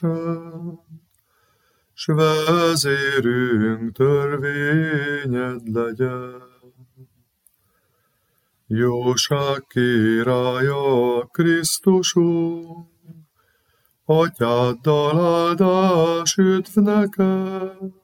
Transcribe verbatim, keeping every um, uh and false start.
békésen, s vezérünk törvényed legyen. Jóság királya Krisztusunk, Atyáddal áldás üdv neked,